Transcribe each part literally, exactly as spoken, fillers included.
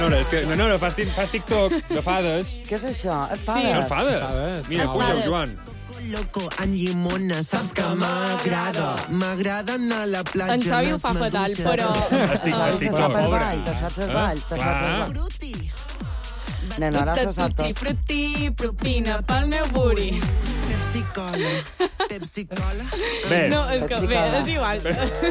No, no, és que, no, no, fas, fas TikTok de fades. Què és això? És fades? Sí, són fades. fades. Mira, Les puja-ho, fades. Joan. Loco en llimona, saps que m'agrada. M'agrada anar a la platja. En Xavi ho fa fatal, però... Estic, Xavi estic se tot, sap el pobre. ball, te saps el ball, te saps el ball. Frutti. Nen, ara se sap Tutti tot. frutti, propina pel meu buri. Pepsi Cola. Pepsi Cola. Bé, No, és que, bé, és igual.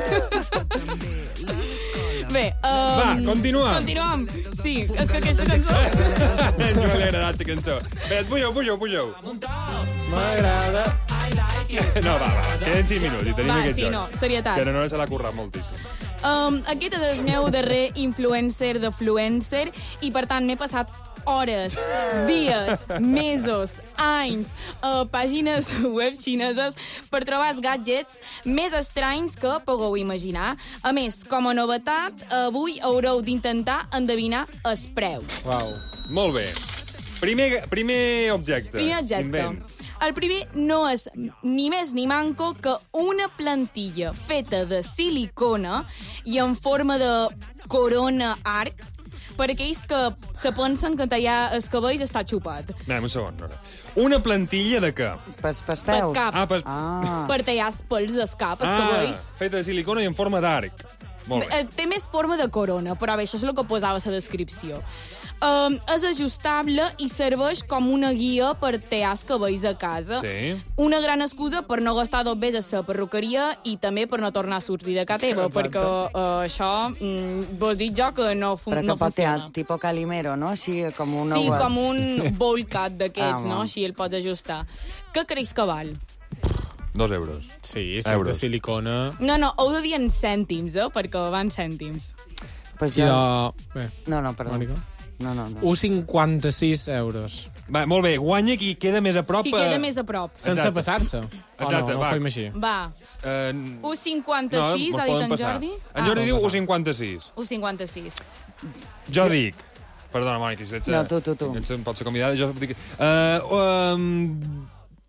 Bé, um, Va, continuem. Continuem. Sí, és que aquesta cançó... a en Joan li ha agradat la cançó. Bé, pugeu, pugeu, pugeu. M'agrada. No, va, va, queden cinc minuts i tenim Va, aquest sí, joc. no, serietat. Que no se l'ha currat moltíssim. Um, aquest és el meu darrer influencer de Fluencer i, per tant, m'he passat hores, dies, mesos, anys a pàgines web xineses per trobar els gadgets més estranys que pugueu imaginar. A més, com a novetat, avui haureu d'intentar endevinar el preu. Uau. Molt bé. Primer, primer objecte. Primer objecte. Invent. El primer no és ni més ni manco que una plantilla feta de silicona i en forma de corona arc per aquells que se pensen que tallar els cabells està xupat. Anem, un segon. No, no. Una plantilla de què? Pels, pels Pel peus? cap. Ah, pas... Ah. Per tallar els pèls dels cap, els ah, cabells. feta de silicona i en forma d'arc. Molt bé. Eh, Té més forma de corona, però bé, això és el que posava a la descripció. Um, és ajustable i serveix com una guia per tallar els cabells a casa. Sí. Una gran excusa per no gastar dos vegades a la perruqueria i també per no tornar a sortir de casa teva, perquè uh, això, mm, vos dic jo que no, fun Però que no pot ser funciona. tipus Calimero, no? Així com una Sí, web. com un bowl cut d'aquests, Ah, no? bon. Així el pots ajustar. Què creus que val? Dos euros. Sí, si és de Euros. silicona... No, no, heu de dir en cèntims, eh? Perquè van cèntims. Pues I jo... de... Bé, No, no, perdó. Mònica. No, no, no. un coma cinquanta-sis euros. Va, molt bé, guanya qui queda més a prop. Qui eh, queda més a prop? Sense Exacte. passar-se. O Exacte, no, no va. ho fem així. Va, Eh, un no, cinquanta-sis, mos ha dit poden en passar. Jordi? En Jordi Ah, diu un cinquanta-sis. un cinquanta-sis. Jo dic... Perdona, Mònica, si ets... No, tu, tu, tu. Ets, pots ser convidada, jo dic... Uh, um,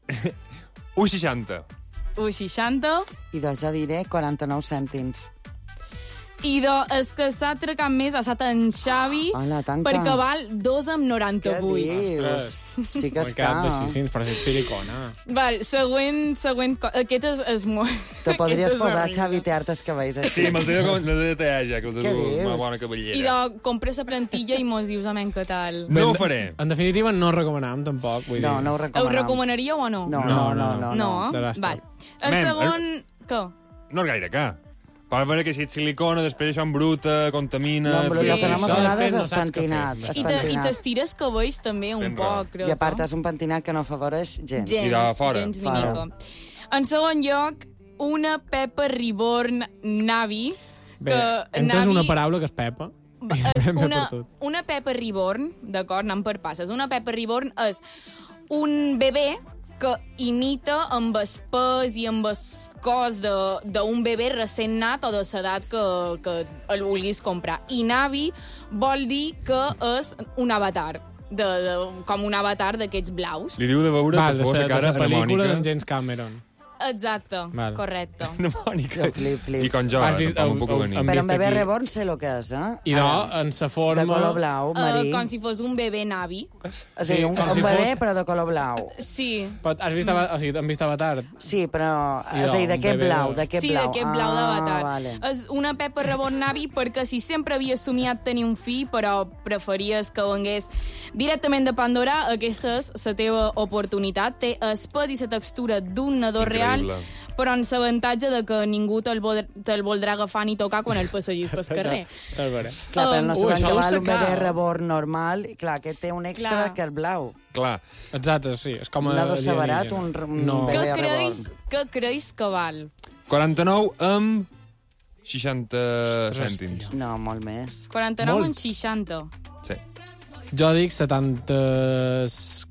un seixanta. un seixanta. I doncs jo diré quaranta-nou cèntims. I de, és que s'ha trecat més ha estat en Xavi, Hola, tanca. perquè val dos amb Què noranta-vuit. dius? Sí que M'he és quedat car. de sis però si ets silicona. Val, següent, següent... co- Aquest és, és molt... Te podries aquest és posar, horrible. Xavi, tear-te els cabells així. Sí, me'ls he de, me'ls he de tallar ja, que els he Què de dius? una bona I cabellera. de compres la plantilla i mos dius amén què tal. No ho en- faré. En definitiva, no ho recomanam, tampoc. Vull No, dir. no ho Ho recomanem. recomanaríeu o no? No, no, no, no. No? De l'astre. Val. El Mem, segon... Què? No és gaire car. Per veure que si ets silicona, després això embruta, contamina... No, però Sí. el que no Això m'agrada és depèn, no el saps què pentinat. fer. el I, te, i pentinat. t'estires cabells també un Tens raó. poc, crec. I a part és un pentinat que no afavoreix gens. Gens, I de fora. gens ni Fora. mica. En segon lloc, una Pepper Reborn Navi. Bé, que entres Navi una paraula que és Pepa. és Ben bé una, per tot. una Pepper Reborn, d'acord, anant per passes. Una Pepper Reborn és un bebè que imita amb el pes i amb el cos de- d'un bebè recent nat o de l'edat que, que el vulguis comprar. I Navi vol dir que és un avatar, de, de, com un avatar d'aquests blaus. Li diu de veure, Val, per de favor, sa, la de cara sa a la pel·lícula Mònica. d'en James Cameron. Exacte, Val. correcte. Una Mònica. Jo flip, flip. I con jo, Has eh, vist- tampoc em puc heu- venir. hem Però vist un bebè aquí- reborn sé el que és, eh? I de, Ara, en sa forma... de color blau, marí. Uh, com si fos un bebè Navi. És a dir, un, com un si bebè, fos- però de color blau. Sí, Pot, has vist, Ava- o sigui, han vist Avatar? Sí, però... I És a dir, un d'aquest bebè- blau, d'aquest sí, blau. d'aquest blau d'avatar. Ah, vale. És una Pepper Reborn Navi perquè si sempre havia somiat tenir un fill, però preferies que vengués directament de Pandora, aquesta és la teva oportunitat. Té el pes i la textura d'un nadó real, Increïble. però amb l'avantatge de que ningú te'l vol, te voldrà agafar ni tocar quan el passegis pel carrer. Ja, ja, ja. Clar, però no Um, sabem ui, això que ho val un sacar. bebè reborn normal. I clar, aquest té un extra Clar. que el blau. Clar. Exacte, sí. És com Un lado alienígena. separat, un, un No. bebè Què reborn. creus, què creus que val? quaranta-nou amb seixanta Ostres, cèntims. tio. No, molt més. quaranta-nou Molt. en seixanta. Sí. Jo dic setanta...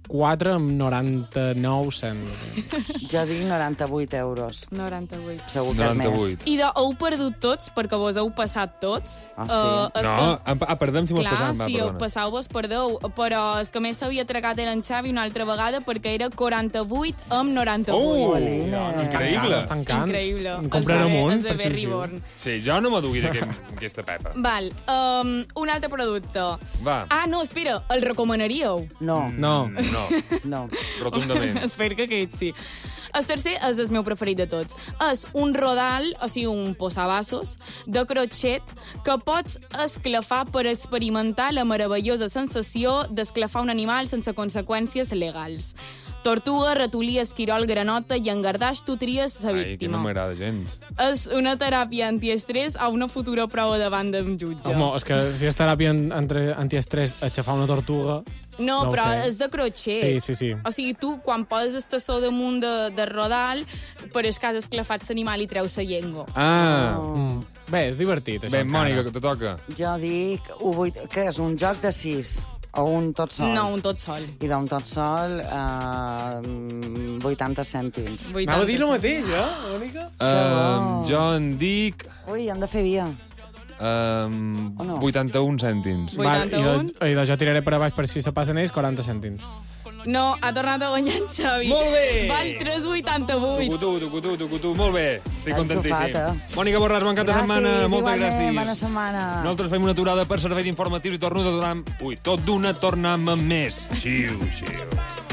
quatre amb noranta-nou cents. Jo dic noranta-vuit euros. noranta-vuit. Segur que és més. noranta-vuit. I de, heu perdut tots, perquè vos heu passat tots. Ah, sí? Eh, és No, que- ah, perdem si mos Clar, passam. Va, si heu perdona. passau vos perdeu, però és que més s'havia tragat era en Xavi una altra vegada perquè era quaranta-vuit amb noranta-vuit. Oh, Olina. ja, no és Tancant, increïble. tancant. Increïble. En comprarem Els un. bebè- els per bebè si us diu. Reborn. Sí, jo no m'adugui d'aquesta pepa. Val, um, un altre producte. Va. Ah, no, espera, el recomanaríeu? No, No. No, no. rotundament. Espero que aquest sí. El tercer és el meu preferit de tots. És un rodal, o sigui, un posavassos, de crotxet que pots esclafar per experimentar la meravellosa sensació d'esclafar un animal sense conseqüències legals. Tortuga, ratolí, esquirol, granota i engardaix, tu tries la Ai, que víctima. no m'agrada gens. És una teràpia antiestrès a una futura prova davant d'un jutge. Home, és que si és teràpia en- entre antiestrès aixafar una tortuga... No, No ho però sé. és de crotxet. Sí, sí, sí. O sigui, tu, quan poses el tassó damunt de, de rodal, pareix que has esclafat l'animal i treus la llengua. Ah, Mm. Bé, és divertit, això. bé, encara. Mònica, que te toca. Jo dic un vuit... Què és, un joc de sis? O un tot sol? No, un tot sol. I d'un tot sol, eh, vuitanta cèntims. Anava a dir el mateix, eh, Mònica? Um, jo en dic Ui, han de fer via. um, O no? vuitanta-un cèntims. vuitanta-un. Val, i, de, i de jo tiraré per a baix per si se passen ells, quaranta cèntims. No, ha tornat a guanyar en Xavi. Molt bé! Val tres coma vuitanta-vuit. Tucutú, tucutú, tucutú, molt bé. Estic contentíssim. Enxufat, Mònica Borràs, bon cap de Gràcies, setmana. Moltes igualment, gràcies. bona setmana. Nosaltres fem una aturada per serveis informatius i torno a donar... Ui, tot d'una tornem amb més. Xiu, xiu.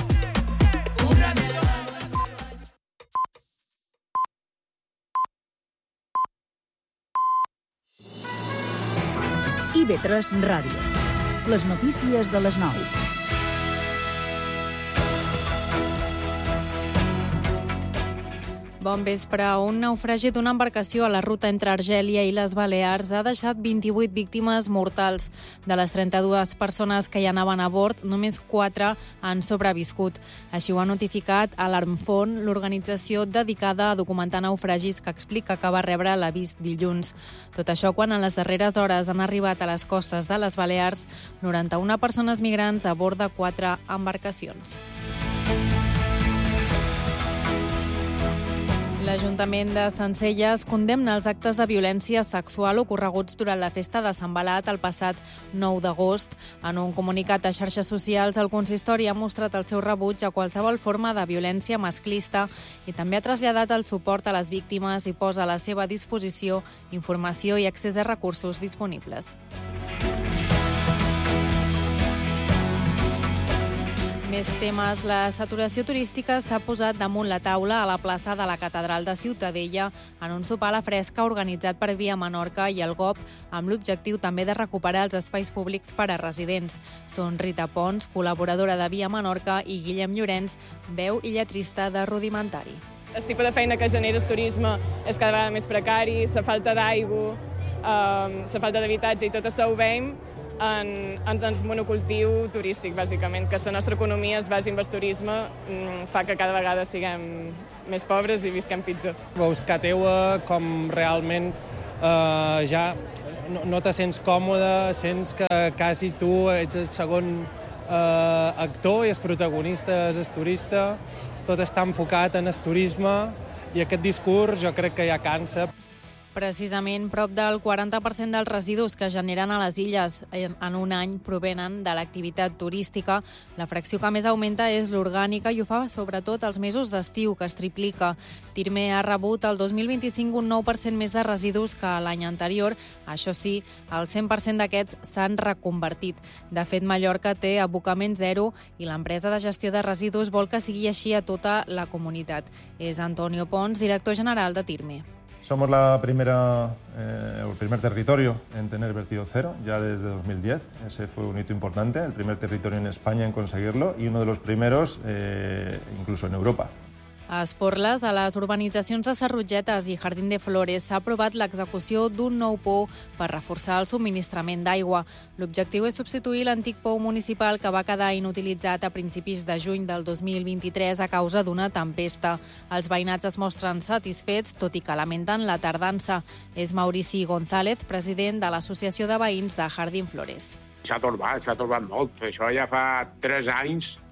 I V tres Ràdio. Les notícies de les nou. Bon vespre. Un naufragi d'una embarcació a la ruta entre Argèlia i les Balears ha deixat vint-i-vuit víctimes mortals. De les trenta-dues persones que hi anaven a bord, només quatre han sobreviscut. Així ho ha notificat Alarmfon, l'organització dedicada a documentar naufragis, que explica que va rebre l'avís dilluns. Tot això quan en les darreres hores han arribat a les costes de les Balears noranta-una persones migrants a bord de quatre embarcacions. L'Ajuntament de Sencelles condemna els actes de violència sexual ocorreguts durant la festa de Sant Balat el passat nou d'agost. En un comunicat a xarxes socials, el consistori ha mostrat el seu rebuig a qualsevol forma de violència masclista i també ha traslladat el suport a les víctimes i posa a la seva disposició informació i accés a recursos disponibles. Més temes. La saturació turística s'ha posat damunt la taula a la plaça de la Catedral de Ciutadella en un sopar a la fresca organitzat per Via Menorca i el G O P, amb l'objectiu també de recuperar els espais públics per a residents. Són Rita Pons, col·laboradora de Via Menorca, i Guillem Llorenç, veu i lletrista de Rudimentari. El tipus de feina que genera el turisme és cada vegada més precari, la falta d'aigua, eh, la falta d'habitatge i tot això ho veiem en, en el monocultiu turístic, bàsicament, que la nostra economia es basi en el turisme, fa que cada vegada siguem més pobres i visquem pitjor. Veus que teua com realment eh, ja no, no te sents còmode, sents que quasi tu ets el segon eh, actor i el protagonista és el turista, tot està enfocat en el turisme i aquest discurs jo crec que ja cansa. Precisament, prop del quaranta per cent dels residus que generen a les illes en un any provenen de l'activitat turística. La fracció que més augmenta és l'orgànica i ho fa sobretot als mesos d'estiu, que es triplica. Tirme ha rebut el dos mil vint-i-cinc un nou per cent més de residus que l'any anterior. Això sí, el cent per cent d'aquests s'han reconvertit. De fet, Mallorca té abocament zero i l'empresa de gestió de residus vol que sigui així a tota la comunitat. És Antonio Pons, director general de Tirme. Somos la primera, eh, el primer territorio en tener vertido cero, ya desde dos mil diez. Ese fue un hito importante, el primer territorio en España en conseguirlo y uno de los primeros eh, incluso en Europa. A Esporles, a les urbanitzacions de Sarrogetes i Jardín de Flores, s'ha aprovat l'execució d'un nou pou per reforçar el subministrament d'aigua. L'objectiu és substituir l'antic pou municipal que va quedar inutilitzat a principis de juny del dos mil vint-i-tres a causa d'una tempesta. Els veïnats es mostren satisfets, tot i que lamenten la tardança. És Maurici González, president de l'Associació de Veïns de Jardín Flores. S'ha torbat, s'ha torbat molt. Això ja fa tres anys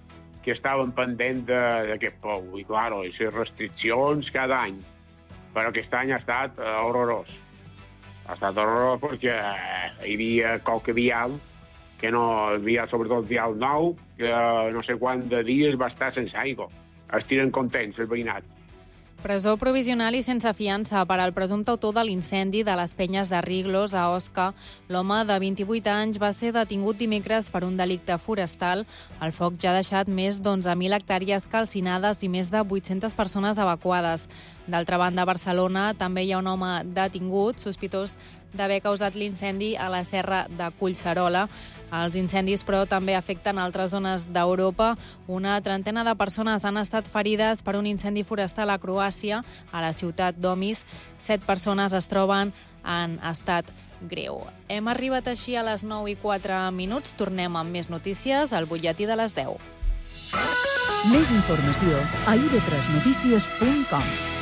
que estaven pendents d'aquest pou. I, claro, i les restriccions cada any. Però aquest any ha estat uh, horrorós. Ha estat horrorós perquè hi havia qualque vial, que no, havia sobretot vial nou, que no sé quant de dies va estar sense aigua. Estiren contents, el veïnat. Presó provisional i sense fiança per al presumpte autor de l'incendi de les penyes de Riglos, a Osca. L'home de vint-i-vuit anys va ser detingut dimecres per un delicte forestal. El foc ja ha deixat més d'onze mil hectàrees calcinades i més de vuit-centes persones evacuades. D'altra banda, a Barcelona també hi ha un home detingut, sospitós d'haver causat l'incendi a la serra de Collserola. Els incendis, però, també afecten altres zones d'Europa. Una trentena de persones han estat ferides per un incendi forestal a Croàcia, a la ciutat d'Omis. Set persones es troben en estat greu. Hem arribat així a les nou i quatre minuts. Tornem amb més notícies al butlletí de les deu. Més informació a i ve tres notícies punt com.